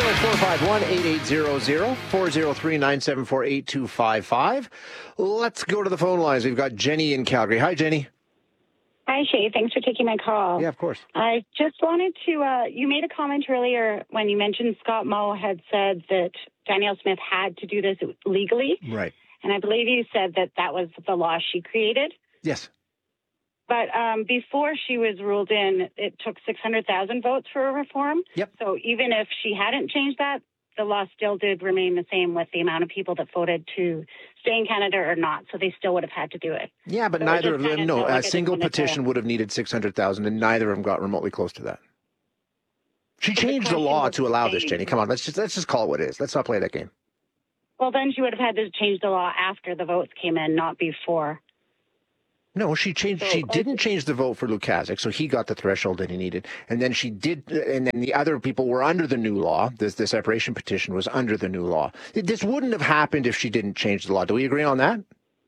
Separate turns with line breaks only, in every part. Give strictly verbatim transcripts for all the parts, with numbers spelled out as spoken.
is four five one, eight eight zero zero, four zero three, nine seven four, eight two five five. Let's go to the phone lines. We've got Jenny in Calgary. Hi, Jenny.
Hi, Shay. Thanks for taking my call.
Yeah, of course.
I just wanted to, uh, you made a comment earlier when you mentioned Scott Moe had said that Danielle Smith had to do this legally.
Right.
And I believe you said that that was the law she created.
Yes.
But um, before she was ruled in, it took six hundred thousand votes for a reform.
Yep.
So even if she hadn't changed that, the law still did remain the same with the amount of people that voted to stay in Canada or not. So they still would have had to do it.
Yeah, but
so
neither of them, no,
like
a single petition
to...
would have needed six hundred thousand, and neither of them got remotely close to that. She changed the, the law to allow this, Jenny. Come on, let's just let's just call it what it is. Let's not play that game.
Well, then she would have had to change the law after the votes came in, not before.
No, she changed.
So,
she didn't change the vote for Lukaszuk, so he got the threshold that he needed. And then she did, and then the other people were under the new law. This the separation petition was under the new law. This wouldn't have happened if she didn't change the law. Do we agree on that?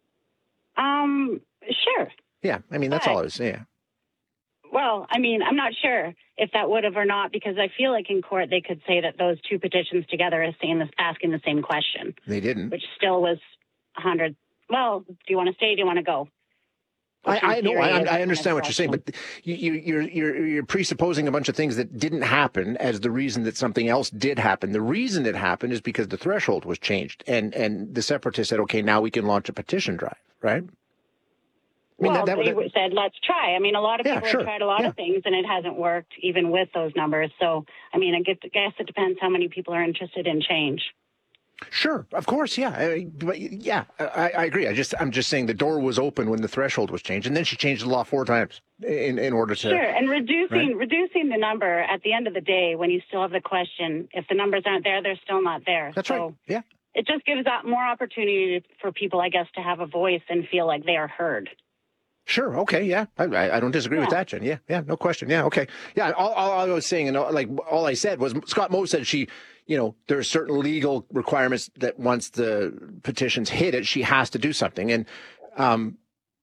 Um, sure.
Yeah, I mean that's but, all I was saying.
Well, I mean, I'm not sure if that would have or not, because I feel like in court they could say that those two petitions together are saying this, asking the same question.
They didn't,
which still was a hundred. Well, do you want to stay? Do you want to go?
I, I know, I, I understand what you're saying, but you, you, you're you're you're presupposing a bunch of things that didn't happen as the reason that something else did happen. The reason it happened is because the threshold was changed, and and the separatists said, okay, now we can launch a petition drive, right?
I mean, well, that, that, they that, said, let's try. I mean, a lot of
yeah,
people
sure.
have tried a lot
yeah.
of things, and it hasn't worked, even with those numbers. So, I mean, I guess it depends how many people are interested in change.
Sure, of course, yeah, I, but yeah, I, I agree. I just, I'm just saying the door was open when the threshold was changed, and then she changed the law four times in, in order to.
Sure, and reducing
right?
reducing the number at the end of the day, when you still have the question, if the numbers aren't there, they're still not there.
That's
so
right. Yeah.
It just gives out more opportunity for people, I guess, to have a voice and feel like they are heard.
Sure. Okay. Yeah. I, I don't disagree
yeah.
with that, Jen. Yeah. Yeah. No question. Yeah. Okay. Yeah. All, all I was saying, and all, like all I said was Scott Moe said she, you know, there are certain legal requirements that once the petitions hit it, she has to do something. And, um,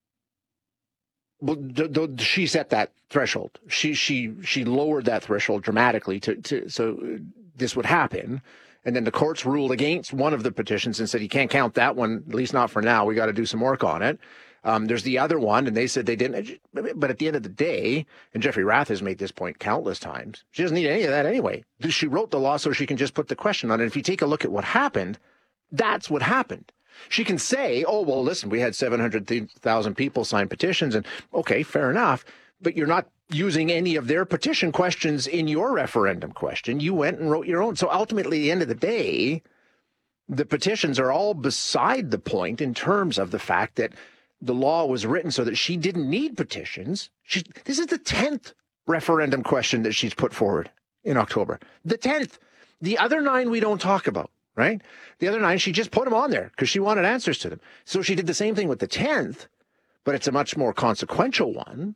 well, th- th- she set that threshold. She, she, she lowered that threshold dramatically to, to, so this would happen. And then the courts ruled against one of the petitions and said, you can't count that one, at least not for now. We got to do some work on it. Um, there's the other one, and they said they didn't. But at the end of the day, and Jeffrey Rath has made this point countless times, she doesn't need any of that anyway. She wrote the law so she can just put the question on it. If you take a look at what happened, that's what happened. She can say, oh, well, listen, we had seven hundred thousand people sign petitions, and okay, fair enough. But you're not using any of their petition questions in your referendum question. You went and wrote your own. So ultimately, at the end of the day, the petitions are all beside the point in terms of the fact that the law was written so that she didn't need petitions. She, this is the tenth referendum question that she's put forward in October. The tenth. The other nine we don't talk about, right? The other nine, she just put them on there because she wanted answers to them. So she did the same thing with the tenth, but it's a much more consequential one.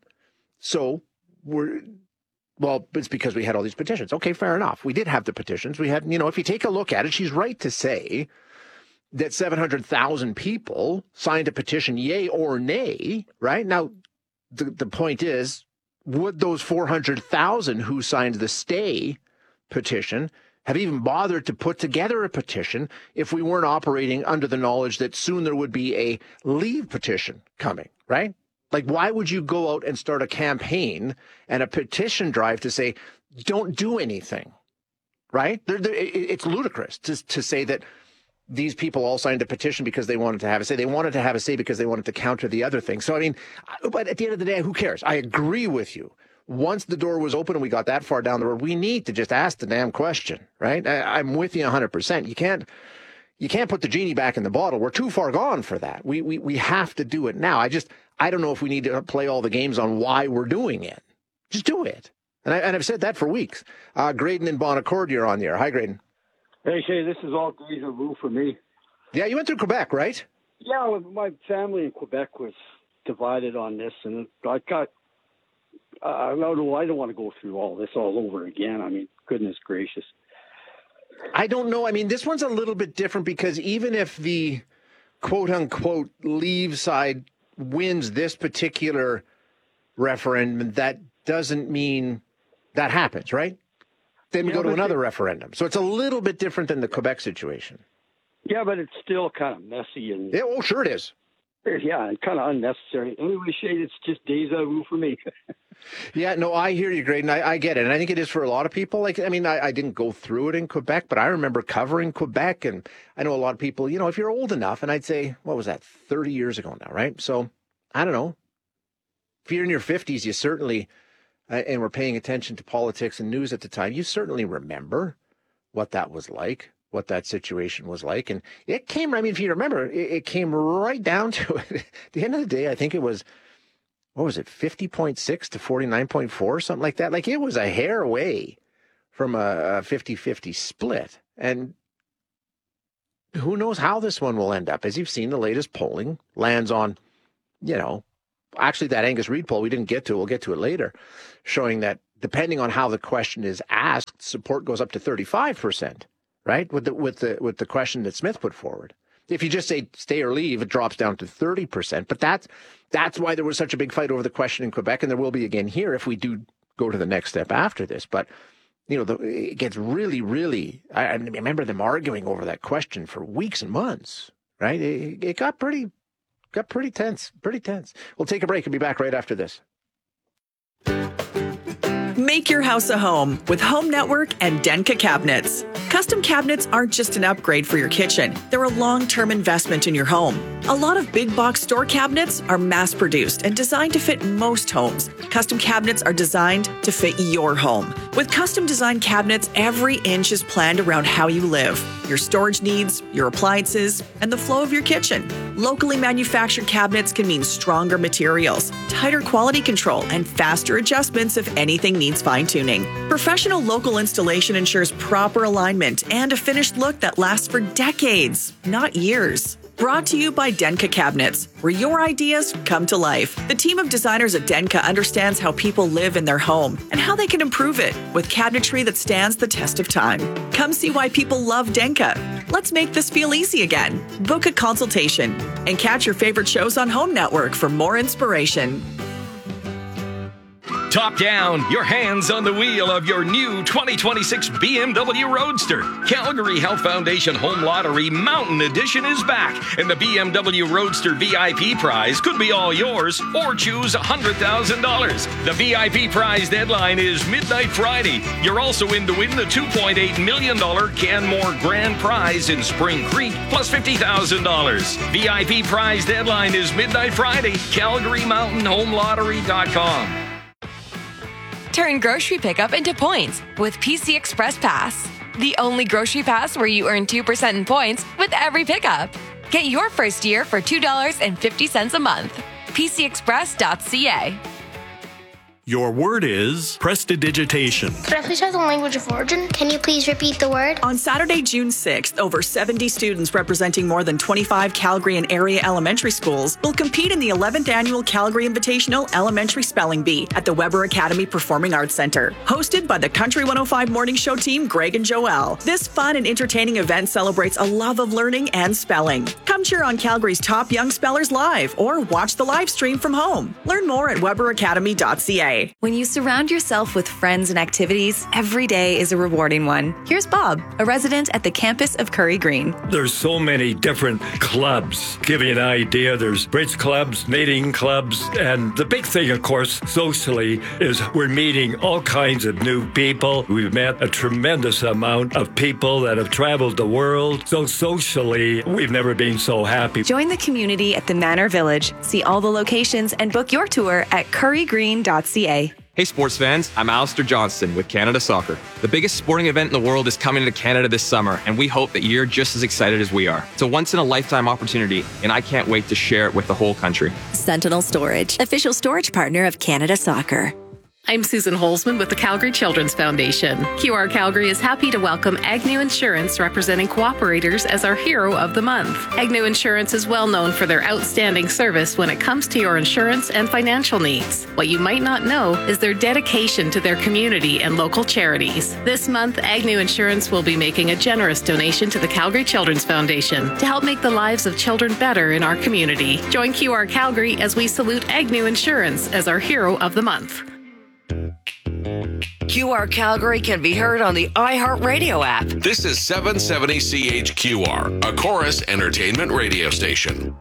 So we're, well, it's because we had all these petitions. Okay, fair enough. We did have the petitions. We had, you know, if you take a look at it, she's right to say that seven hundred thousand people signed a petition, yay or nay, right? Now, the, the point is, would those four hundred thousand who signed the stay petition have even bothered to put together a petition if we weren't operating under the knowledge that soon there would be a leave petition coming, right? Like, why would you go out and start a campaign and a petition drive to say, don't do anything, right? They're, they're, it's ludicrous to, to say that these people all signed a petition because they wanted to have a say. They wanted to have a say because they wanted to counter the other thing. So, I mean, but at the end of the day, who cares? I agree with you. Once the door was open and we got that far down the road, we need to just ask the damn question, right? I, I'm with you one hundred percent. You can't, you can't put the genie back in the bottle. We're too far gone for that. We, we, we have to do it now. I just, I don't know if we need to play all the games on why we're doing it. Just do it. And, I, and I've said that for weeks. Uh, Graydon in Bon Accord, you're on the air. Hi, Graydon.
Hey, Shay, this is all deja vu for me.
Yeah, you went through Quebec, right?
Yeah, my family in Quebec was divided on this, and I got, uh, I don't I don't want to go through all this all over again. I mean, goodness gracious.
I don't know. I mean, this one's a little bit different because even if the quote-unquote leave side wins this particular referendum, that doesn't mean that happens, right? then we
Yeah,
go to
but
another
it-
referendum. So it's a little bit different than the Quebec situation.
Yeah, but it's still kind of messy and
Yeah, oh, sure it is.
yeah, and kind of unnecessary. Anyway, Shade, it's just deja vu for me.
Yeah, no, I hear you, Graydon. I, I get it. And I think it is for a lot of people. Like, I mean, I, I didn't go through it in Quebec, but I remember covering Quebec. And I know a lot of people, you know, if you're old enough, and I'd say, what was that, thirty years ago now, right? So, I don't know. If you're in your fifties, you certainly, uh, and were paying attention to politics and news at the time, you certainly remember what that was like, what that situation was like. And it came, I mean, if you remember, it, it came right down to it. At the end of the day, I think it was, what was it, fifty point six to forty-nine point four, something like that. Like, it was a hair away from a fifty-fifty split. And who knows how this one will end up. As you've seen, the latest polling lands on, you know, actually that Angus Reid poll we didn't get to, we'll get to it later, showing that depending on how the question is asked, support goes up to thirty-five percent, right? With the, with the, with the question that Smith put forward. If you just say stay or leave, it drops down to thirty percent. But that's, that's why there was such a big fight over the question in Quebec, and there will be again here if we do go to the next step after this. But, you know, the, it gets really, really, I, I remember them arguing over that question for weeks and months, right? It, it got pretty, got pretty tense, pretty tense. We'll take a break and be back right after this.
Make your house a home with Home Network and Denka Cabinets. Custom cabinets aren't just an upgrade for your kitchen. They're a long-term investment in your home. A lot of big box store cabinets are mass-produced and designed to fit most homes. Custom cabinets are designed to fit your home. With custom designed cabinets, every inch is planned around how you live, your storage needs, your appliances, and the flow of your kitchen. Locally manufactured cabinets can mean stronger materials, tighter quality control, and faster adjustments if anything needs fine-tuning. Professional local installation ensures proper alignment and a finished look that lasts for decades, not years. Brought to you by Denka Cabinets, where your ideas come to life. The team of designers at Denka understands how people live in their home and how they can improve it with cabinetry that stands the test of time. Come see why people love Denka. Let's make this feel easy again. Book a consultation and catch your favorite shows on Home Network for more inspiration.
Top down, your hands on the wheel of your new twenty twenty-six B M W Roadster. Calgary Health Foundation Home Lottery Mountain Edition is back, and the B M W Roadster V I P prize could be all yours, or choose one hundred thousand dollars. The V I P prize deadline is midnight Friday. You're also in to win the two point eight million dollars Canmore Grand Prize in Spring Creek, plus fifty thousand dollars. V I P prize deadline is midnight Friday. Calgary Mountain Home Lottery dot com.
Turn grocery pickup into points with P C Express Pass. The only grocery pass where you earn two percent in points with every pickup. Get your first year for two dollars and fifty cents a month. P C express dot c a.
Your word is prestidigitation.
Could I please have the language of origin? Can you please repeat the word?
On Saturday, June sixth, over seventy students representing more than twenty-five Calgary and area elementary schools will compete in the eleventh Annual Calgary Invitational Elementary Spelling Bee at the Weber Academy Performing Arts Center. Hosted by the Country one oh five Morning Show team, Greg and Joelle. This fun and entertaining event celebrates a love of learning and spelling. Come cheer on Calgary's top young spellers live or watch the live stream from home. Learn more at weber academy dot c a.
When you surround yourself with friends and activities, every day is a rewarding one. Here's Bob, a resident at the campus of Curry Green.
There's so many different clubs. Give you an idea, there's bridge clubs, knitting clubs, and the big thing, of course, socially, is we're meeting all kinds of new people. We've met a tremendous amount of people that have traveled the world. So socially, we've never been so happy.
Join the community at the Manor Village. See all the locations and book your tour at curry green dot c a.
Hey sports fans, I'm Alistair Johnston with Canada Soccer. The biggest sporting event in the world is coming to Canada this summer, and we hope that you're just as excited as we are. It's a once-in-a-lifetime opportunity, and I can't wait to share it with the whole country.
Sentinel Storage, official storage partner of Canada Soccer.
I'm Susan Holzman with the Calgary Children's Foundation. Q R Calgary is happy to welcome Agnew Insurance, representing cooperators, as our Hero of the Month. Agnew Insurance is well known for their outstanding service when it comes to your insurance and financial needs. What you might not know is their dedication to their community and local charities. This month, Agnew Insurance will be making a generous donation to the Calgary Children's Foundation to help make the lives of children better in our community. Join Q R Calgary as we salute Agnew Insurance as our Hero of the Month.
Q R Calgary can be heard on the iHeartRadio app.
This is seven seventy C H Q R, a Chorus Entertainment radio station.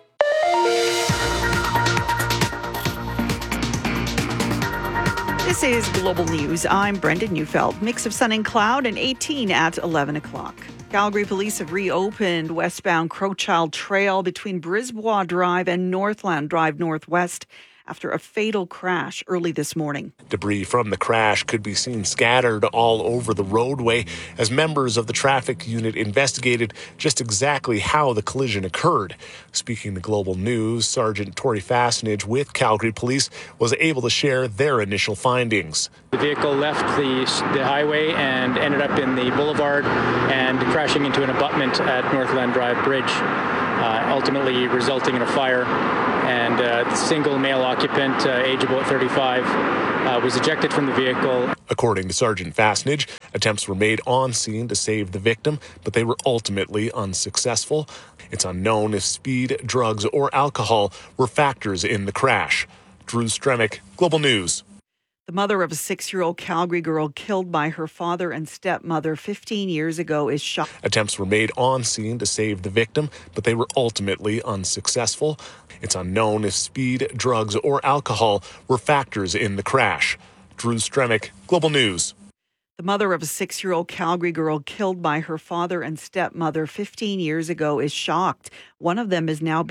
This is Global News. I'm Brendan Neufeld. Mix of sun and cloud and eighteen at eleven o'clock. Calgary police have reopened westbound Crowchild Trail between Brisbois Drive and Northland Drive Northwest after a fatal crash early this morning.
Debris from the crash could be seen scattered all over the roadway as members of the traffic unit investigated just exactly how the collision occurred. Speaking to Global News, Sergeant Tori Fastenage with Calgary Police was able to share their initial findings.
The vehicle left the, the highway and ended up in the boulevard and crashing into an abutment at Northland Drive Bridge, uh, ultimately resulting in a fire. And a uh, single male occupant, uh, age about thirty-five, uh, was ejected from the vehicle.
According to Sergeant Fastenage, attempts were made on scene to save the victim, but they were ultimately unsuccessful. It's unknown if speed, drugs, or alcohol were factors in the crash. Drew Stremick, Global News.
The mother of a six-year-old Calgary girl killed by her father and stepmother fifteen years ago is shocked.
Attempts were made on scene to save the victim, but they were ultimately unsuccessful. It's unknown if speed, drugs, or alcohol were factors in the crash. Drew Stremick, Global News.
The mother of a six-year-old Calgary girl killed by her father and stepmother fifteen years ago is shocked. One of them is now being